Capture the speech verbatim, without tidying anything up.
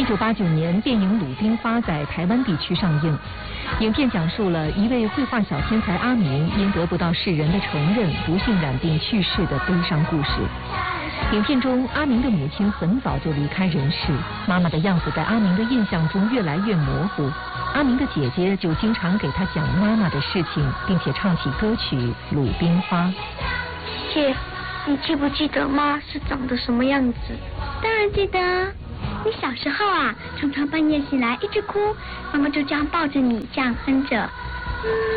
九八九年，电影《鲁冰花》在台湾地区上映。影片讲述了一位绘画小天才阿明因得不到世人的承认，不幸染病去世的悲伤故事。影片中，阿明的母亲很早就离开人世，妈妈的样子在阿明的印象中越来越模糊。阿明的姐姐就经常给他讲妈妈的事情，并且唱起歌曲《鲁冰花》。 姐，你记不记得妈是长得什么样子？ 当然记得。你小时候啊，常常半夜醒来一直哭，妈妈就这样抱着你，这样哼着。